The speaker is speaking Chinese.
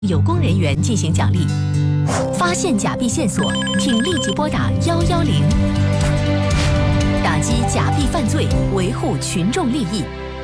有功人员进行奖励。发现假币线索，请立即拨打110，打击假币犯罪，维护群众利益。